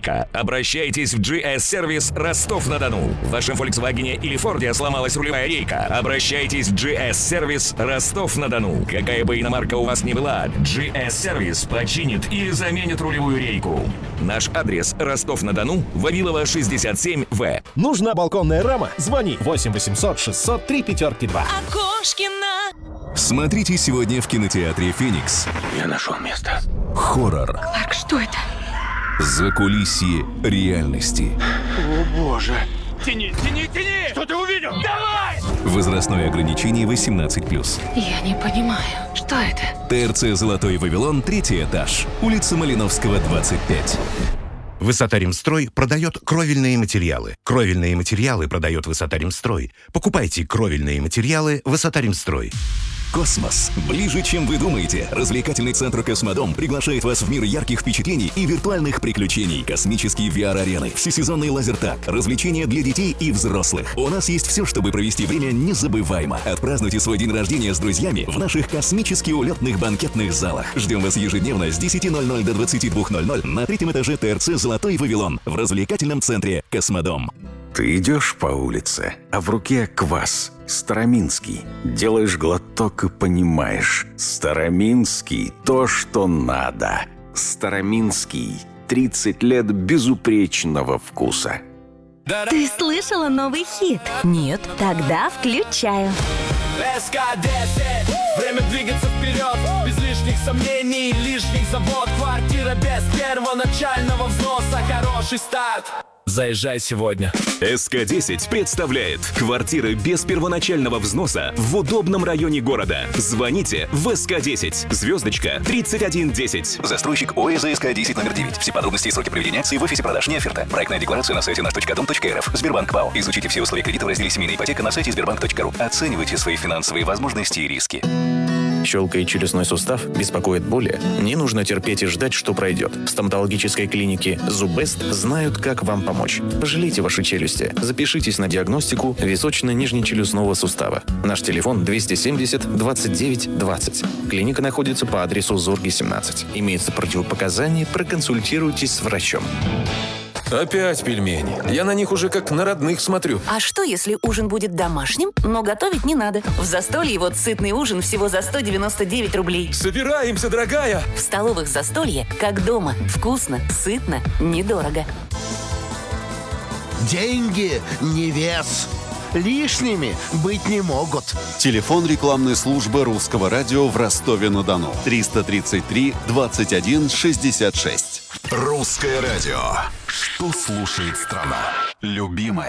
рейка. Обращайтесь в GS-сервис Ростов-на-Дону. В вашем Volkswagen или Ford сломалась рулевая рейка. Обращайтесь в GS-сервис Ростов-на-Дону. Какая бы иномарка у вас ни была, GS-сервис починит или заменит рулевую рейку. Наш адрес: Ростов-на-Дону, Вавилова, 67В. Нужна балконная рама? Звони 8 800 600 3542. Окошкина. Смотрите сегодня в кинотеатре «Феникс». Я нашел место. Хоррор. Кларк, что это? Закулисье реальности. О, боже. Тяни! Что ты увидел? Давай! Возрастное ограничение 18+. Я не понимаю, что это? ТРЦ «Золотой Вавилон», 3-й этаж. Улица Малиновского, 25. Высота-Ремстрой продает кровельные материалы. Кровельные материалы продает Высота-Ремстрой. Покупайте кровельные материалы Высота-Ремстрой. Космос. Ближе, чем вы думаете. Развлекательный центр «Космодом» приглашает вас в мир ярких впечатлений и виртуальных приключений. Космические VR-арены, всесезонный лазертаг, развлечения для детей и взрослых. У нас есть все, чтобы провести время незабываемо. Отпразднуйте свой день рождения с друзьями в наших космически улетных банкетных залах. Ждем вас ежедневно с 10:00 до 22:00 на 3-м этаже ТРЦ «Золотой Вавилон» в развлекательном центре «Космодом». Ты идешь по улице, а в руке квас. Староминский. Делаешь глоток и понимаешь. Староминский – то, что надо. Староминский. 30 лет безупречного вкуса. Ты слышала новый хит? Нет? Тогда включаю. СК-10. Время двигаться вперед. Без лишних сомнений, лишних забот. Квартира без первоначального взноса. Хороший старт. Заезжай сегодня. СК-10 представляет квартиры без первоначального взноса в удобном районе города. Звоните в СК-10. Звездочка 3110. Застройщик ОСЗСК-10 номер 9. Все подробности и сроки проведения акции в офисе продаж не оферта. Проектная декларация на сайте наш.дом.рф. Сбербанк ПАО. Изучите все условия кредита в разделе «Семейная ипотека» на сайте sberbank.ru. Оценивайте свои финансовые возможности и риски. Щелкает челюстной сустав, беспокоит боли? Не нужно терпеть и ждать, что пройдет. В стоматологической клинике «Зуббест» знают, как вам помочь. Пожалейте ваши челюсти. Запишитесь на диагностику височно-нижнечелюстного сустава. Наш телефон 270 29 20. Клиника находится по адресу Зорги, 17. Имеются противопоказания, проконсультируйтесь с врачом. Опять пельмени. Я на них уже как на родных смотрю. А что, если ужин будет домашним, но готовить не надо? В Застолье вот сытный ужин всего за 199 рублей. Собираемся, дорогая! В столовых Застолье как дома. Вкусно, сытно, недорого. Деньги не вес. Лишними быть не могут. Телефон рекламной службы Русского радио в Ростове-на-Дону. 333 21 66. Русское радио. Что слушает страна? Любимое.